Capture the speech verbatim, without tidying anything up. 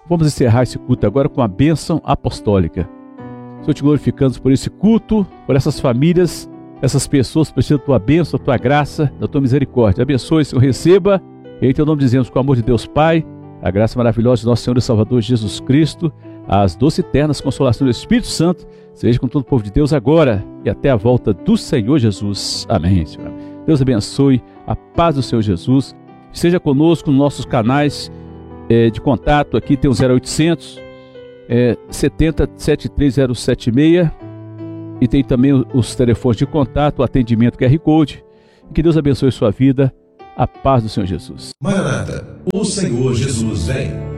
Vamos encerrar esse culto agora com a bênção apostólica. Senhor, te glorificamos por esse culto, por essas famílias, essas pessoas que precisam da tua bênção, da tua graça, da tua misericórdia. Abençoe, Senhor, receba. E em teu nome dizemos, com o amor de Deus Pai, a graça maravilhosa de nosso Senhor e Salvador Jesus Cristo, as doces e eternas consolações do Espírito Santo, seja com todo o povo de Deus agora e até a volta do Senhor Jesus. Amém, Senhor. Deus abençoe, a paz do Senhor Jesus. Esteja conosco nos nossos canais é, de contato. Aqui tem o zero oitocentos, é, setenta, setenta e três zero setenta e seis, e tem também os telefones de contato, o atendimento Q R Code. Que Deus abençoe sua vida. A paz do Senhor Jesus. Maranata, o Senhor Jesus vem.